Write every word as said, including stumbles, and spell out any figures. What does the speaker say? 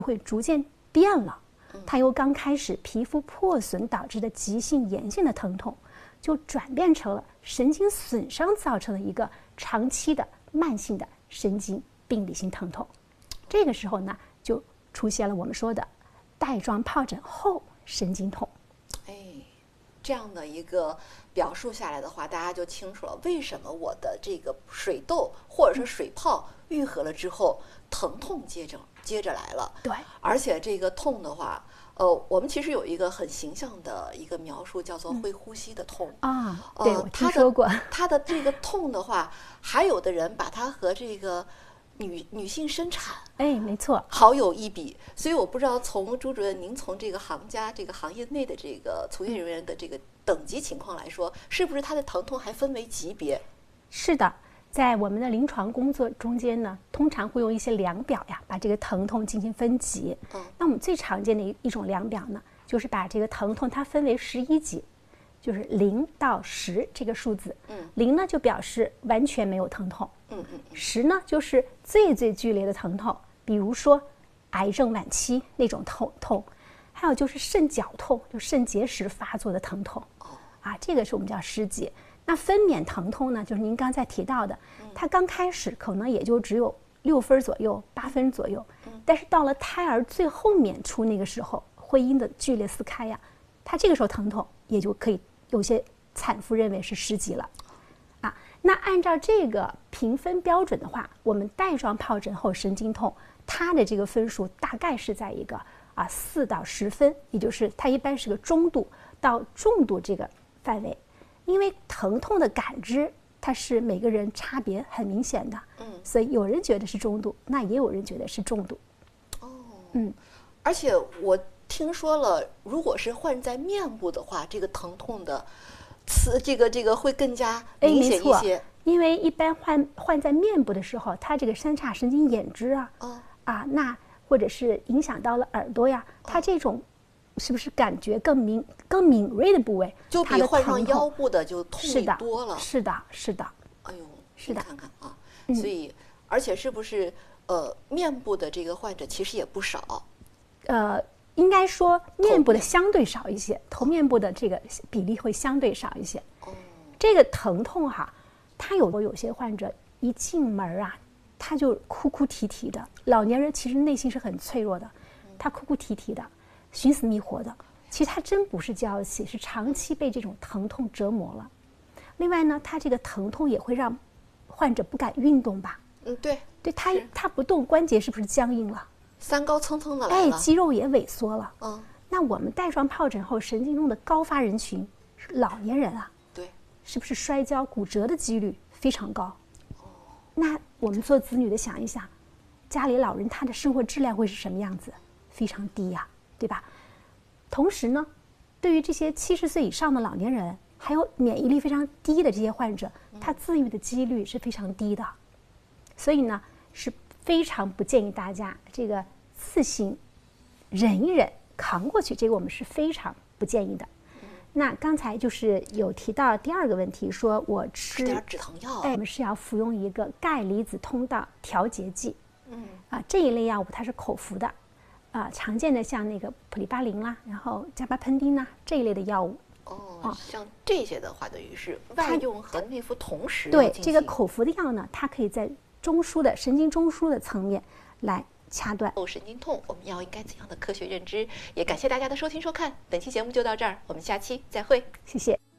会逐渐变了，它由刚开始皮肤破损导致的急性炎性的疼痛，就转变成了神经损伤造成的一个长期的慢性的神经病理性疼痛。这个时候呢，就出现了我们说的带状疱疹后神经痛。 哎，这样的一个表述下来的话，大家就清楚了为什么我的这个水痘或者是水泡愈合了之后，疼痛接着接着来了。 对， 而且这个痛的话，呃，我们其实有一个很形象的一个描述，叫做会呼吸的痛、 嗯、啊。对， 呃、 我听说过。 它的这个痛的话，还有的人把它和这个女女性生产， 哎，没错， 好有一比。所以我不知道从朱主任您从这个行家这个行业内的这个从业人员的这个等级情况来说，是不是它的疼痛还分为级别？ 是的，在我们的临床工作中间呢，通常会用一些量表呀，把这个疼痛进行分级。嗯，那我们最常见的一一种量表呢，就是把这个疼痛它分为十一级，就是零到十这个数字。嗯，零呢就表示完全没有疼痛。嗯嗯，十呢就是最最剧烈的疼痛，比如说癌症晚期那种痛痛，还有就是肾绞痛，就肾结石发作的疼痛。啊，这个是我们叫十级。那分娩疼痛呢，就是您刚才提到的，它刚开始可能也就只有六分左右、八分左右，但是到了胎儿最后面出那个时候，会阴的剧烈撕开呀，它这个时候疼痛也就可以有些产妇认为是十级了。啊，那按照这个评分标准的话，我们带状疱疹后神经痛，它的这个分数大概是在一个啊四到十分，也就是它一般是个中度到重度这个范围。因为疼痛的感知它是每个人差别很明显的，嗯，所以有人觉得是中度，那也有人觉得是重度。 哦， 嗯， 而且我听说了，如果是患在面部的话，这个疼痛的刺，这个这个会更加明显一些。 因为一般患患在面部的时候，它这个三叉神经眼支啊，哦、啊，那或者是影响到了耳朵呀，它这种。是不是感觉更敏、更敏锐的部位， 就比患上腰部的就痛力多了？ 是的，是的。 哎呦， 是的， 看看啊，嗯、所以而且是不是呃面部的这个患者其实也不少？ 呃，应该说面部的相对少一些，头面部的这个比例会相对少一些。哦，这个疼痛哈，它有有些患者一进门啊，他就哭哭啼啼的。老年人其实内心是很脆弱的，他哭哭啼啼的。寻死觅活的，其实他真不是娇气，是长期被这种疼痛折磨了。另外呢，他这个疼痛也会让患者不敢运动吧？ 嗯，对， 对他他不动，关节是不是僵硬了？ 三高蹭蹭的来了， 哎，肌肉也萎缩了。 嗯， 那我们带状疱疹后神经痛的高发人群是老年人啊， 对， 是不是摔跤骨折的几率非常高？哦，那我们做子女的想一想，家里老人他的生活质量会是什么样子？非常低呀、啊。对吧？同时呢，对于这些七十岁以上的老年人，还有免疫力非常低的这些患者，他自愈的几率是非常低的，所以呢是非常不建议大家这个自行忍一忍扛过去，这个我们是非常不建议的。那刚才就是有提到第二个问题，说我吃点止疼药， 哎，我们是要服用一个钙离子通道调节剂，嗯啊，这一类药物它是口服的。啊、呃，常见的像那个普利巴林啦，然后加巴喷丁呐这一类的药物。 哦，哦像这些的话，等于是外用和内服同时。 对，这个口服的药呢，它可以在中枢的神经中枢的层面来掐断。 哦，神经痛，我们要应该怎样的科学认知？也感谢大家的收听收看，本期节目就到这儿，我们下期再会， 谢谢。